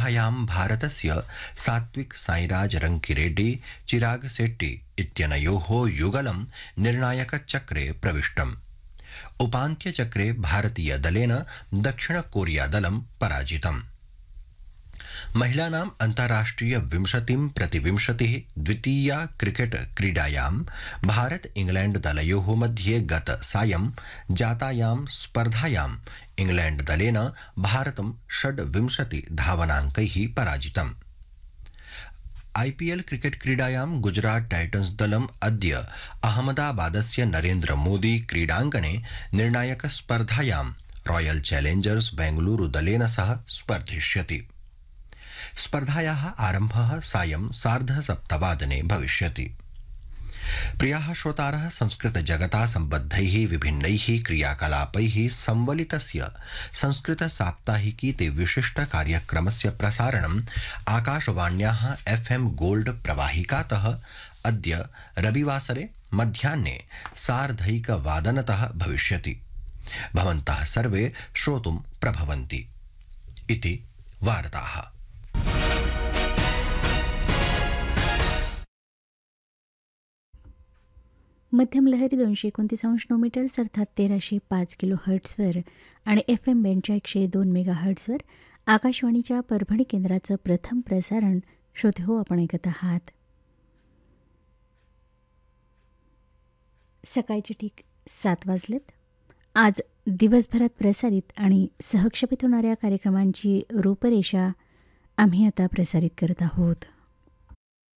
स्पर्धायां भारतस्य सात्विक साईराज रंकिरेड्डी चिराग शेट्टी इत्यनयोः युगलं निर्णायकचक्रे प्रविष्टम्। उपान्त्यचक्रे भारतीयदलेन दक्षिणकोरियादलं पराजितम्। महिलानाम् अन्ताराष्ट्रिय 20-20 द्वितीया क्रिकेट क्रीडायां भारत इंग्लैंड दलयोः मध्ये गत सायं जातायां स्पर्धायां इंग्लैंड दलेन भारतं 26 धावनाङ्कैः पराजितम्। आईपीएल क्रिकेट क्रीडायां गुजरात टाइटन्स दलम् अद्य अहमदाबादस्य नरेन्द्र मोदी क्रीडाङ्गणे निर्णायक स्पर्धायां रॉयल चैलेंजर्स बेंगलुरु दलेन सह स्पर्धिष्यति। स्पर्धायाः आरम्भः सायं 7:30 भविष्यति। प्रियाः श्रोतारः, संस्कृतजगता सम्बद्धैः विभिन्नैः क्रियाकलापैः संवलितस्य संस्कृतसाप्ताहिकीते विशिष्टकार्यक्रमस्य प्रसारणम् आकाशवाण्याः FM गोल्ड प्रवाहिकातः अद्य रविवासरे मध्याह्ने 1:30 भविष्यति। भवन्तः सर्वे श्रोतुं प्रभवन्ति इति वार्ताः। मध्यम लहरी 229 मीटर्स अर्थात 1305 किलो हर्ट्झवर आणि FM बँडच्या 102 मेगा हर्ट्झवर आकाशवाणीच्या परभणी केंद्राचं प्रथम प्रसारण श्रोते हो आपण ऐकत आहात। सकाळचे ठीक 7 वाजलेत। आज दिवसभरात प्रसारित आणि सहक्षेपित होणाऱ्या कार्यक्रमांची रूपरेषा आम्ही आता प्रसारित करत आहोत।